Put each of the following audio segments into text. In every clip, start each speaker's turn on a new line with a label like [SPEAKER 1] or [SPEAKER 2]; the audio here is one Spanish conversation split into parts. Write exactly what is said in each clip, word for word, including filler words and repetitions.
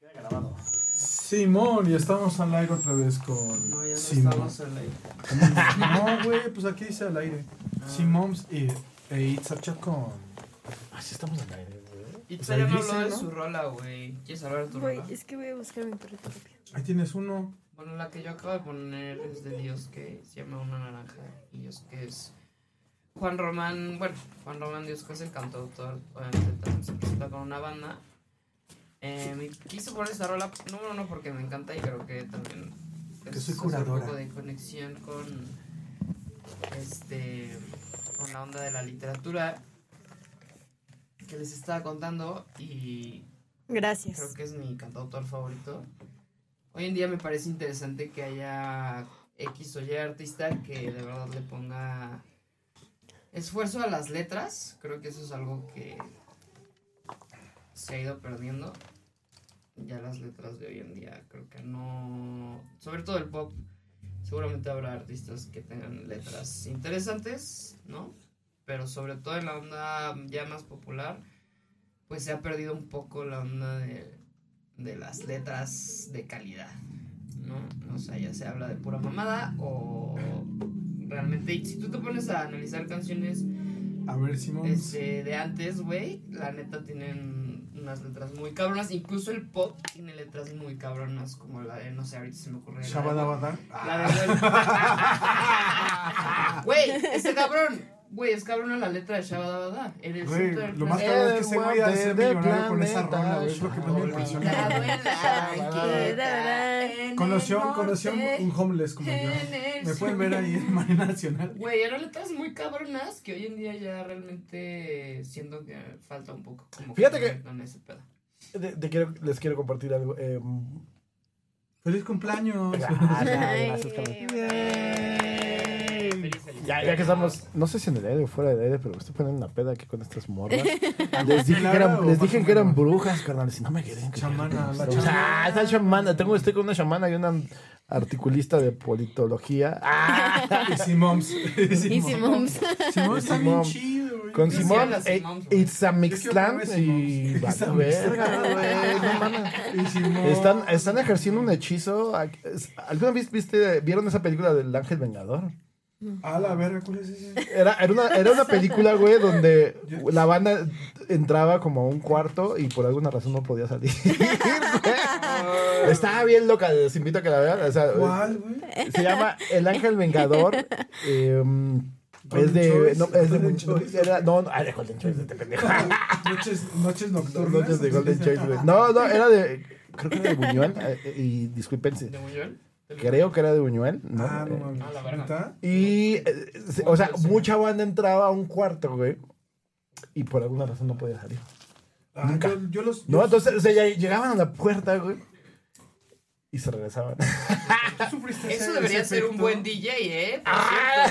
[SPEAKER 1] grabado.
[SPEAKER 2] Simón, y estamos al aire otra vez con
[SPEAKER 3] No, ya no
[SPEAKER 2] Simón.
[SPEAKER 3] estamos al aire.
[SPEAKER 2] No, güey, pues aquí dice al aire.
[SPEAKER 3] Ah.
[SPEAKER 2] Simón y e Itzacha con...
[SPEAKER 1] Así estamos al aire, güey.
[SPEAKER 3] Y
[SPEAKER 2] Pues
[SPEAKER 3] todavía
[SPEAKER 2] ahí
[SPEAKER 3] no
[SPEAKER 2] dice,
[SPEAKER 3] habló de
[SPEAKER 2] ¿no?
[SPEAKER 3] su rola, güey. ¿Quieres hablar de tu
[SPEAKER 4] Güey,
[SPEAKER 3] rola?
[SPEAKER 4] es que voy a buscar mi perrito rápido.
[SPEAKER 2] Ahí tienes uno.
[SPEAKER 3] Bueno, la que yo acabo de poner es de Dios, que se llama Una Naranja. Y Dios, que es Juan Román. Bueno, Juan Román Dios, que es el cantautor. Obviamente también se presenta con una banda. Eh, me quise poner esta rola, número uno, porque me encanta y creo que también
[SPEAKER 2] Que
[SPEAKER 3] es
[SPEAKER 2] soy
[SPEAKER 3] hacer
[SPEAKER 2] curadora.
[SPEAKER 3] un poco de conexión con este con la onda de la literatura que les estaba contando y
[SPEAKER 4] Gracias.
[SPEAKER 3] creo que es mi cantautor favorito. Hoy en día me parece interesante que haya X o Y artista que de verdad le ponga esfuerzo a las letras. Creo que eso es algo que se ha ido perdiendo. Ya las letras de hoy en día creo que no... Sobre todo el pop. Seguramente habrá artistas que tengan letras interesantes, ¿no? Pero sobre todo en la onda ya más popular, pues se ha perdido un poco la onda de, de las letras de calidad, ¿no? O sea, ya se habla de pura mamada o realmente... Y si tú te pones a analizar canciones
[SPEAKER 2] A ver, Simón.
[SPEAKER 3] este, de antes, güey, la neta tienen unas letras muy cabronas. Incluso el pop tiene letras muy cabronas, como la de, no sé, ahorita se me ocurre.
[SPEAKER 2] Shabadabada.
[SPEAKER 3] La de... Güey, ese cabrón. Güey, es cabrona la letra de Shabadabada. En el
[SPEAKER 2] Güey,
[SPEAKER 3] centro del
[SPEAKER 2] lo más
[SPEAKER 3] planeta.
[SPEAKER 2] cabrón es que ese güey ha de ser
[SPEAKER 1] del
[SPEAKER 2] millonario con esa
[SPEAKER 1] planeta,
[SPEAKER 2] rola, güey. Es lo que más me impresiona.
[SPEAKER 3] Ubicado en la banqueta, en
[SPEAKER 2] Conoció,
[SPEAKER 3] el
[SPEAKER 2] conoció
[SPEAKER 3] norte,
[SPEAKER 2] un homeless como yo.
[SPEAKER 3] en el
[SPEAKER 2] Me pueden
[SPEAKER 3] sur.
[SPEAKER 2] ver ahí en Marina Nacional.
[SPEAKER 3] Güey, eran letras muy cabronas que hoy en día ya realmente siento que falta un poco. Como
[SPEAKER 1] Fíjate
[SPEAKER 3] que
[SPEAKER 1] que-
[SPEAKER 3] metan ese pedo.
[SPEAKER 1] De- de quiero- les quiero compartir algo. Eh,
[SPEAKER 2] ¡Feliz cumpleaños!
[SPEAKER 1] gracias,
[SPEAKER 4] Ay,
[SPEAKER 1] gracias, carnal.
[SPEAKER 3] Feliz, feliz
[SPEAKER 1] Ya, ya que estamos, no sé si en el aire o fuera del aire, pero me estoy poniendo una peda aquí con estas morras. Les dije, que
[SPEAKER 2] Claro,
[SPEAKER 1] eran, les
[SPEAKER 2] más
[SPEAKER 1] dije
[SPEAKER 2] o
[SPEAKER 1] que eran
[SPEAKER 2] menos.
[SPEAKER 1] brujas, carnal. Si no me querían. que-
[SPEAKER 2] Chamana, la
[SPEAKER 1] O sea,
[SPEAKER 2] chamana.
[SPEAKER 1] esa chamana. Tengo, estoy con una chamana y una articulista de politología. Ah,
[SPEAKER 2] Y Simons.
[SPEAKER 4] Y Simons.
[SPEAKER 2] Simón está bien
[SPEAKER 1] Simón.
[SPEAKER 2] chido, güey.
[SPEAKER 1] con
[SPEAKER 3] Yo
[SPEAKER 1] Simón,
[SPEAKER 3] sí a las
[SPEAKER 1] eh,
[SPEAKER 3] Simons, güey.
[SPEAKER 1] It's a Mixland.
[SPEAKER 2] Yo quiero
[SPEAKER 1] Y
[SPEAKER 2] probar Simons.
[SPEAKER 1] vale,
[SPEAKER 2] It's a
[SPEAKER 1] verga, güey. No mames.
[SPEAKER 2] Y Simón.
[SPEAKER 1] Están, están ejerciendo un hechizo. ¿Alguna vez viste, vieron esa película del Ángel Vengador?
[SPEAKER 2] A la verga, ¿cuál es ese?
[SPEAKER 1] Era, era, una, era una película, güey, donde la banda entraba como a un cuarto y por alguna razón no podía salir. Estaba bien loca, les invito a que la vean. O sea,
[SPEAKER 2] ¿Cuál, güey?
[SPEAKER 1] se llama El Ángel Vengador. eh, es de.
[SPEAKER 2] Choice,
[SPEAKER 1] No, es de
[SPEAKER 2] Golden
[SPEAKER 1] muy-
[SPEAKER 2] Choice.
[SPEAKER 1] era- no, no, ah, de Golden Choice, de pendejo.
[SPEAKER 2] Noches, noches nocturnas.
[SPEAKER 1] Noches de Golden Choice, güey. No, no, era de. Creo que era de Buñuel. eh, Y discúlpense.
[SPEAKER 3] ¿De Buñuel?
[SPEAKER 1] Creo que era de Buñuel. ¿no?
[SPEAKER 2] Ah, no
[SPEAKER 1] Eh,
[SPEAKER 2] mames.
[SPEAKER 3] Ah, la verga.
[SPEAKER 2] ¿Neta?
[SPEAKER 1] Y, eh, se- o sea, mucha banda entraba a un cuarto, güey. Y por alguna razón no podía salir.
[SPEAKER 2] Ah,
[SPEAKER 1] Nunca.
[SPEAKER 2] yo, yo los.
[SPEAKER 1] No,
[SPEAKER 2] yo-
[SPEAKER 1] entonces, o sea, ya llegaban a la puerta, güey. Y se regresaban.
[SPEAKER 2] ¿tú sufriste
[SPEAKER 3] Eso
[SPEAKER 2] ese-
[SPEAKER 3] debería
[SPEAKER 2] ese
[SPEAKER 3] ser un
[SPEAKER 2] efecto?
[SPEAKER 3] buen D J, ¿eh? Por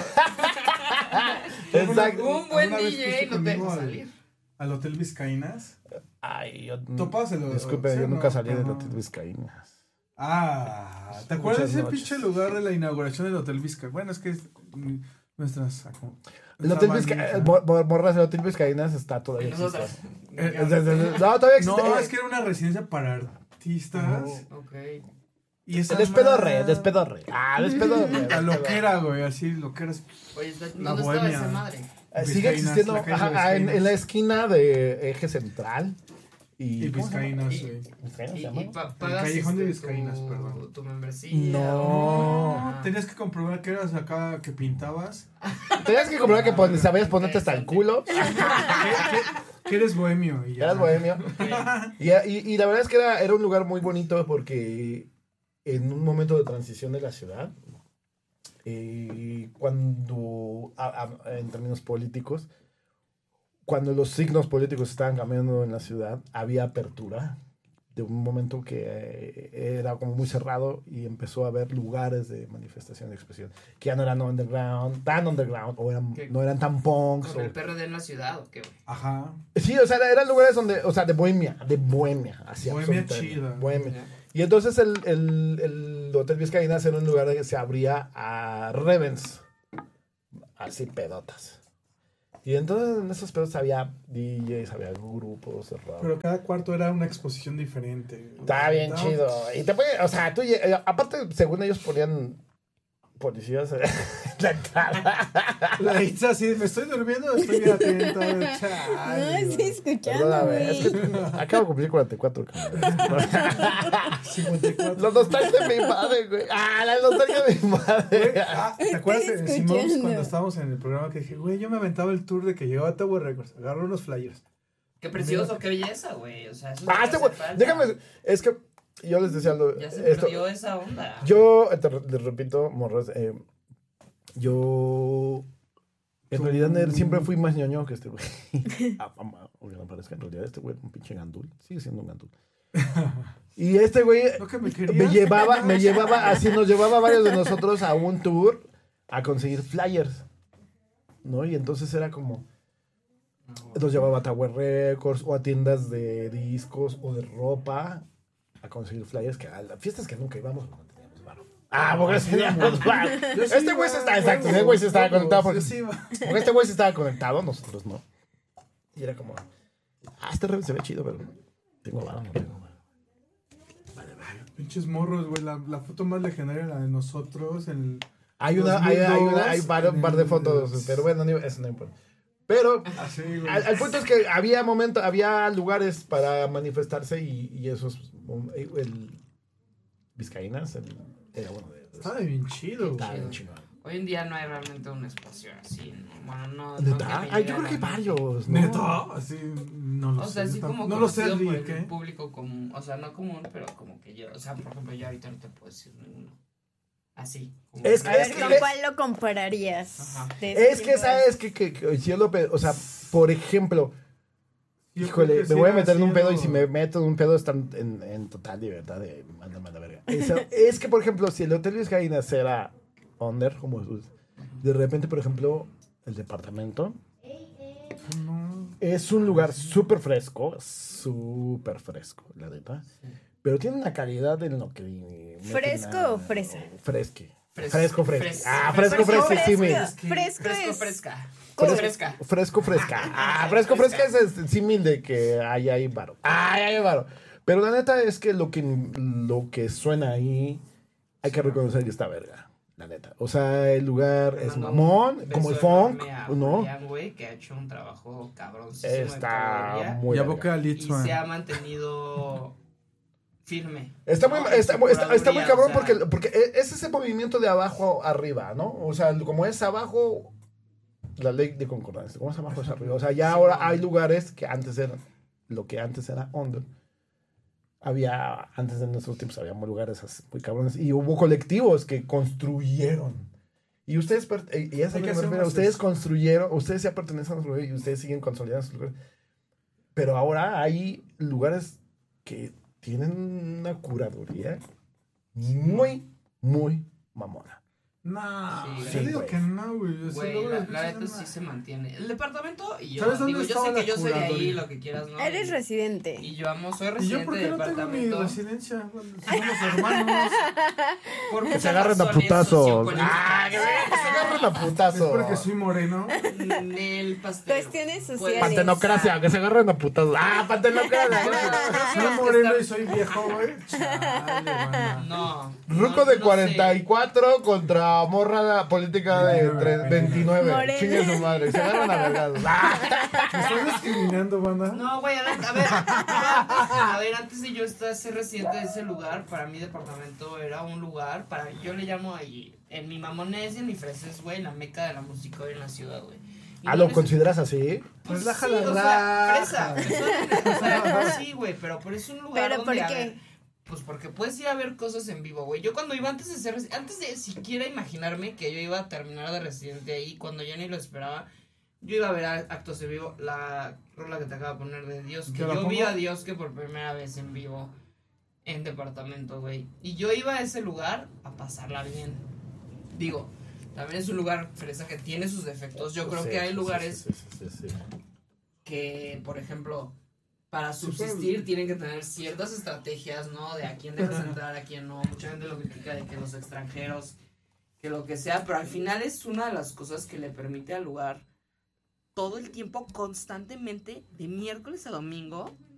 [SPEAKER 3] cierto.
[SPEAKER 1] Exacto.
[SPEAKER 3] Un buen
[SPEAKER 2] ¿Alguna vez
[SPEAKER 3] D J
[SPEAKER 2] fuiste
[SPEAKER 3] no te
[SPEAKER 2] conmigo
[SPEAKER 3] deja
[SPEAKER 2] al-
[SPEAKER 3] salir.
[SPEAKER 2] Al Hotel Vizcaínas.
[SPEAKER 1] Ay, yo.
[SPEAKER 2] Topáselo,
[SPEAKER 1] Disculpe,
[SPEAKER 2] ¿sí
[SPEAKER 1] yo
[SPEAKER 2] o
[SPEAKER 1] nunca
[SPEAKER 2] no?
[SPEAKER 1] salí del
[SPEAKER 2] Ajá.
[SPEAKER 1] Hotel Vizcaínas.
[SPEAKER 2] Ah, ¿te acuerdas de
[SPEAKER 1] Muchas
[SPEAKER 2] ese
[SPEAKER 1] noches.
[SPEAKER 2] pinche lugar de la inauguración del Hotel Vizcaínas? Bueno, es que es, mm, nuestras. ah, como-
[SPEAKER 1] El
[SPEAKER 2] nuestra
[SPEAKER 1] Hotel Vizcaínas.
[SPEAKER 2] bandita.
[SPEAKER 1] Morras, el Hotel Vizcaínas está todavía.
[SPEAKER 3] Y nosotras.
[SPEAKER 1] existe.
[SPEAKER 2] Eh,
[SPEAKER 1] Eh, eh, eh, No, todavía existe.
[SPEAKER 2] No,
[SPEAKER 1] Eh,
[SPEAKER 2] es que era una residencia para artistas.
[SPEAKER 3] Ok.
[SPEAKER 2] Y esa
[SPEAKER 1] Despedorre,
[SPEAKER 2] madre-
[SPEAKER 1] despedorre. Ah, despedorre.
[SPEAKER 2] La loquera, güey, así, loqueras.
[SPEAKER 3] Oye, ¿dónde
[SPEAKER 2] La
[SPEAKER 3] estaba
[SPEAKER 2] bohemia.
[SPEAKER 3] esa madre?
[SPEAKER 1] Eh, Sigue
[SPEAKER 2] Vizcaínas,
[SPEAKER 1] existiendo
[SPEAKER 2] la calle
[SPEAKER 1] ajá, en,
[SPEAKER 2] Vizcaínas.
[SPEAKER 1] en la esquina de Eje Central. Y,
[SPEAKER 2] Y
[SPEAKER 1] ¿cómo se llama?
[SPEAKER 2] Vizcaínas,
[SPEAKER 3] Y-
[SPEAKER 2] güey.
[SPEAKER 1] ¿Vizcaínas se
[SPEAKER 3] Y,
[SPEAKER 1] llama?
[SPEAKER 3] y pa- pagas
[SPEAKER 2] Callejón de
[SPEAKER 3] este,
[SPEAKER 2] Vizcaínas,
[SPEAKER 3] tu,
[SPEAKER 2] perdón.
[SPEAKER 3] tu membresía.
[SPEAKER 1] No.
[SPEAKER 3] Ah.
[SPEAKER 2] Tenías que comprobar que eras acá, que pintabas.
[SPEAKER 1] Tenías que comprobar que pon- sabías ponerte hasta el culo.
[SPEAKER 2] que, que- que eres bohemio. Y ya.
[SPEAKER 1] Eras bohemio. Y, y- y la verdad es que era, era un lugar muy bonito porque en un momento de transición de la ciudad, eh, cuando, a- a- en términos políticos, cuando los signos políticos estaban cambiando en la ciudad, había apertura de un momento que eh, era como muy cerrado y empezó a haber lugares de manifestación de expresión que ya no eran underground, tan underground, o eran,
[SPEAKER 3] ¿Qué?
[SPEAKER 1] no eran tan punks.
[SPEAKER 3] ¿Con
[SPEAKER 1] o-
[SPEAKER 3] el P R D en la ciudad o qué, güey?
[SPEAKER 2] Ajá.
[SPEAKER 1] Sí, o sea, eran lugares donde, o sea, de bohemia, de bohemia, así
[SPEAKER 2] Bohemia
[SPEAKER 1] absolutamente,
[SPEAKER 2] chida.
[SPEAKER 1] bohemia.
[SPEAKER 3] Ya.
[SPEAKER 1] Y entonces el, el, el Hotel Vizcaínas era un lugar que se abría a Revens, así pedotas. Y entonces en esos pedos había D Js, había grupos de rock.
[SPEAKER 2] Pero cada cuarto era una exposición diferente.
[SPEAKER 1] Estaba bien
[SPEAKER 2] Estaba-
[SPEAKER 1] chido. Y te puede, o sea, tú, lle- aparte, según ellos ponían policías en la entrada.
[SPEAKER 2] La Itza así, me estoy durmiendo, estoy bien atenta.
[SPEAKER 4] No,
[SPEAKER 2] Chale,
[SPEAKER 4] estoy escuchando,
[SPEAKER 1] Perdóname, es
[SPEAKER 4] güey.
[SPEAKER 1] que acabo de cumplir cuarenta y cuatro.
[SPEAKER 2] cincuenta y cuatro.
[SPEAKER 1] La nostalgia de mi madre, güey. Ah, la nostalgia de mi madre.
[SPEAKER 2] Ah, ¿te acuerdas de
[SPEAKER 4] Estoy
[SPEAKER 2] Simons
[SPEAKER 4] escuchando.
[SPEAKER 2] cuando estábamos en el programa que dije, güey, yo me aventaba el tour de que llegaba a Tower Records, agarró unos flyers.
[SPEAKER 3] Qué precioso, qué belleza, güey. O sea, eso es lo
[SPEAKER 1] Ah,
[SPEAKER 3] que
[SPEAKER 1] este
[SPEAKER 3] hace
[SPEAKER 1] güey.
[SPEAKER 3] falta.
[SPEAKER 1] Déjame. Es que yo les decía algo.
[SPEAKER 3] Ya se
[SPEAKER 1] esto-
[SPEAKER 3] perdió esa onda.
[SPEAKER 1] Yo, te, re- les repito, morros, eh, yo. En
[SPEAKER 2] Tú-
[SPEAKER 1] realidad ne- siempre fui más ñoño que este güey. Ah, mamá, aunque no parezca, en realidad este güey era un pinche gandul. Sigue siendo un gandul. Y este güey
[SPEAKER 2] Lo que me querías.
[SPEAKER 1] me llevaba, me llevaba, así nos llevaba varios de nosotros a un tour a conseguir flyers. ¿No? Y entonces era como. Nos llevaba a Tower Records o a tiendas de discos o de ropa a conseguir flyers, que a las fiestas que nunca íbamos, no teníamos varo. Ah, porque teníamos varo.
[SPEAKER 2] Yo sí
[SPEAKER 1] Este güey
[SPEAKER 2] iba,
[SPEAKER 1] se está, exacto,
[SPEAKER 2] huevos,
[SPEAKER 1] este güey se estaba
[SPEAKER 2] huevos,
[SPEAKER 1] conectado
[SPEAKER 2] yo
[SPEAKER 1] porque,
[SPEAKER 2] sí iba.
[SPEAKER 1] porque este güey se estaba conectado, nosotros no. Y era como, ah, este rey se ve chido, pero tengo varo, no tengo varo.
[SPEAKER 2] Pinches morros, güey, la, la foto más legendaria, la de nosotros, el...
[SPEAKER 1] Hay una, hay, hay una, hay
[SPEAKER 2] dos mil dos,
[SPEAKER 1] par,
[SPEAKER 2] en
[SPEAKER 1] par de
[SPEAKER 2] el-
[SPEAKER 1] fotos, pero bueno, ni- eso no importa. Pero
[SPEAKER 2] Así, güey.
[SPEAKER 1] al, al punto es que había momentos, había lugares para manifestarse y, y esos, um, el Vizcaínas, el, era uno de esos.
[SPEAKER 2] Estaba bien chido,
[SPEAKER 1] Estaba
[SPEAKER 2] güey.
[SPEAKER 1] bien chingón.
[SPEAKER 3] Hoy en día no hay realmente un espacio así. ¿no? Bueno, no. no
[SPEAKER 1] ¿Neta?
[SPEAKER 3] que me
[SPEAKER 1] Ay,
[SPEAKER 3] llegue
[SPEAKER 1] yo
[SPEAKER 3] a
[SPEAKER 1] creo que hay
[SPEAKER 3] la mente.
[SPEAKER 1] varios, ¿no?
[SPEAKER 2] ¿Neta? Así, no lo
[SPEAKER 3] O
[SPEAKER 2] sé.
[SPEAKER 3] sea, así
[SPEAKER 2] yo
[SPEAKER 3] como
[SPEAKER 2] tampoco- no lo sé,
[SPEAKER 3] conocido por
[SPEAKER 2] Rick,
[SPEAKER 3] el
[SPEAKER 2] ¿eh?
[SPEAKER 3] público común. O sea, no común, pero como que yo. O sea, por ejemplo, yo ahorita no te puedo decir ninguno. Así. Como
[SPEAKER 1] Es
[SPEAKER 4] A
[SPEAKER 1] que-
[SPEAKER 4] ver,
[SPEAKER 1] es
[SPEAKER 4] ¿con
[SPEAKER 1] que-
[SPEAKER 4] cuál lo compararías?
[SPEAKER 3] Ajá.
[SPEAKER 4] De ese
[SPEAKER 1] Es que,
[SPEAKER 4] tipo de-
[SPEAKER 1] ¿sabes? Que, que, que si yo lo pe- o sea, por ejemplo,
[SPEAKER 2] Yo
[SPEAKER 1] híjole,
[SPEAKER 2] creo
[SPEAKER 1] me
[SPEAKER 2] que sí
[SPEAKER 1] voy a
[SPEAKER 2] ha
[SPEAKER 1] meter en un pedo y
[SPEAKER 2] sido-
[SPEAKER 1] si me meto en un pedo están en, en total libertad de mándame a la verga. Eso- es que, por ejemplo, si el Hotel Vizcaínas era under, como sus- de repente, por ejemplo, el departamento
[SPEAKER 2] No.
[SPEAKER 1] es un lugar súper fresco, súper fresco, la neta. Pero tiene una calidad en lo que... meten
[SPEAKER 4] ¿Fresco
[SPEAKER 1] a-
[SPEAKER 4] o fresa?
[SPEAKER 1] Fresque.
[SPEAKER 3] Fres-
[SPEAKER 1] Fresco, fresco.
[SPEAKER 3] fres-
[SPEAKER 1] Ah, fresco,
[SPEAKER 3] fresco,
[SPEAKER 1] fresco, sí, me...
[SPEAKER 4] Fresco, fresco
[SPEAKER 3] Fresco,
[SPEAKER 4] es...
[SPEAKER 3] fresca.
[SPEAKER 1] Fresco.
[SPEAKER 3] Fresca.
[SPEAKER 1] Fresco, fresca. Ah, fresco, fresca es el símil de que ahí hay varo. Ah, ahí hay varo. Pero la neta es que lo que, lo que suena ahí, hay que reconocer que está verga. La neta. O sea, el lugar
[SPEAKER 3] Le
[SPEAKER 1] es
[SPEAKER 3] mando
[SPEAKER 1] mamón,
[SPEAKER 3] un
[SPEAKER 1] como el
[SPEAKER 3] beso
[SPEAKER 1] funk,
[SPEAKER 3] enorme a
[SPEAKER 1] ¿no?
[SPEAKER 3] Julián, güey, que ha hecho un trabajo cabroncísimo de
[SPEAKER 1] Está
[SPEAKER 3] curaduría
[SPEAKER 1] muy
[SPEAKER 2] Ya
[SPEAKER 1] verga.
[SPEAKER 2] boca al
[SPEAKER 3] y
[SPEAKER 2] Litzman.
[SPEAKER 3] se ha mantenido firme.
[SPEAKER 1] Está muy,
[SPEAKER 3] ¿no?
[SPEAKER 1] está,
[SPEAKER 3] En su
[SPEAKER 1] está, está muy
[SPEAKER 3] curaduría,
[SPEAKER 1] cabrón
[SPEAKER 3] o sea,
[SPEAKER 1] porque, porque es ese movimiento de abajo arriba, ¿no? O sea, como es abajo, la ley de concordancia, como es abajo es arriba. O sea, ya
[SPEAKER 3] Sí,
[SPEAKER 1] ahora
[SPEAKER 3] no.
[SPEAKER 1] hay lugares que antes eran, lo que antes era under. Había, antes de nuestros tiempos, había lugares así muy cabrones. Y hubo colectivos que construyeron. Y ustedes, per- eh, y eso
[SPEAKER 2] Hay
[SPEAKER 1] me
[SPEAKER 2] que hacer
[SPEAKER 1] refiero,
[SPEAKER 2] más
[SPEAKER 1] ustedes
[SPEAKER 2] eso.
[SPEAKER 1] construyeron, ustedes ya pertenecen a los lugares y ustedes siguen consolidando sus lugares. Pero ahora hay lugares que tienen una curaduría muy, muy mamona.
[SPEAKER 2] No,
[SPEAKER 3] Sí,
[SPEAKER 2] yo
[SPEAKER 1] güey.
[SPEAKER 2] digo que no, güey. Yo sí
[SPEAKER 3] Güey,
[SPEAKER 2] luego
[SPEAKER 3] la,
[SPEAKER 2] les
[SPEAKER 3] la
[SPEAKER 2] escucho
[SPEAKER 3] neta
[SPEAKER 2] una-
[SPEAKER 3] sí se mantiene. El departamento y yo,
[SPEAKER 2] ¿Sabes dónde
[SPEAKER 3] digo, yo
[SPEAKER 2] estaba
[SPEAKER 3] sé que
[SPEAKER 2] la
[SPEAKER 3] yo soy de ahí,
[SPEAKER 2] curaduría?
[SPEAKER 3] lo que quieras, ¿no?
[SPEAKER 4] Eres
[SPEAKER 3] Y-
[SPEAKER 4] residente.
[SPEAKER 3] Y yo amo, soy
[SPEAKER 2] ¿Y yo
[SPEAKER 3] residente
[SPEAKER 2] por qué
[SPEAKER 3] de
[SPEAKER 2] no tengo mi
[SPEAKER 3] departamento.
[SPEAKER 2] residencia? Bueno, somos hermanos.
[SPEAKER 3] Por
[SPEAKER 1] Que
[SPEAKER 3] muchas
[SPEAKER 1] se agarren a
[SPEAKER 3] razones
[SPEAKER 1] putazos.
[SPEAKER 3] sociopolíticas.
[SPEAKER 1] Ah, que se- que se agarren a
[SPEAKER 2] Es
[SPEAKER 1] putazos.
[SPEAKER 2] porque soy moreno.
[SPEAKER 3] El pastel.
[SPEAKER 4] Cuestiones
[SPEAKER 3] Puede
[SPEAKER 4] sociales.
[SPEAKER 1] Pantenocracia, que se agarren a putazos. Ah, pantenocracia.
[SPEAKER 2] Soy moreno y soy viejo, güey. Chale, banda.
[SPEAKER 3] No.
[SPEAKER 1] Ruco
[SPEAKER 3] no,
[SPEAKER 1] de
[SPEAKER 3] no
[SPEAKER 1] cuarenta y
[SPEAKER 3] sé.
[SPEAKER 1] cuatro contra morra política de tre- veintinueve.
[SPEAKER 4] Morena.
[SPEAKER 1] Chingue su madre. Se agarran a vergados. Ah.
[SPEAKER 2] ¿Me estás discriminando, banda?
[SPEAKER 3] No, güey, a ver, a ver, a ver, antes de yo estar ser residente de ese lugar, para mi departamento era un lugar, para yo le llamo ahí, en mi mamonés y en mi fresés, güey, la meca de la música hoy en la ciudad, güey. Y
[SPEAKER 1] Ah,
[SPEAKER 3] no
[SPEAKER 1] ¿lo
[SPEAKER 3] neces-
[SPEAKER 1] consideras así?
[SPEAKER 3] Pues
[SPEAKER 2] Relaja
[SPEAKER 3] sí,
[SPEAKER 2] la
[SPEAKER 3] o sea, fresa,
[SPEAKER 2] raja.
[SPEAKER 3] fresa, o sea, sí, güey, pero, pero es un lugar
[SPEAKER 4] ¿Pero
[SPEAKER 3] donde,
[SPEAKER 4] por
[SPEAKER 3] a
[SPEAKER 4] qué?
[SPEAKER 3] ver, pues porque puedes ir a ver cosas en vivo, güey. Yo cuando iba antes de ser, resi- antes de siquiera imaginarme que yo iba a terminar de residente ahí, cuando yo ni lo esperaba, yo iba a ver a- actos en vivo, la rola que te acabo de poner de Dios, que
[SPEAKER 2] ¿Te la
[SPEAKER 3] yo vi
[SPEAKER 2] pongo?
[SPEAKER 3] a Dios que por primera vez en vivo en departamento, güey. Y yo iba a ese lugar a pasarla bien. Digo, también es un lugar fresa que tiene sus defectos. Yo creo
[SPEAKER 1] Sí,
[SPEAKER 3] que hay
[SPEAKER 1] sí,
[SPEAKER 3] lugares
[SPEAKER 1] sí, sí, sí, sí.
[SPEAKER 3] que, por ejemplo, para
[SPEAKER 2] Sí,
[SPEAKER 3] subsistir
[SPEAKER 2] pero-
[SPEAKER 3] tienen que tener ciertas estrategias, ¿no? De a quién dejas entrar, a quién no. Mucha gente lo critica de que los extranjeros, que lo que sea, pero al final es una de las cosas que le permite al lugar
[SPEAKER 5] todo el tiempo, constantemente, de miércoles a domingo,